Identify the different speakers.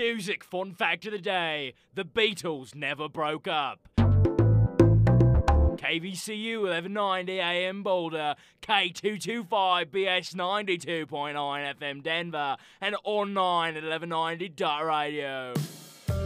Speaker 1: Music fun fact of the day: the Beatles never broke up. KVCU 1190 AM Boulder, K225 BS 92.9 FM Denver, and online at 1190.radio.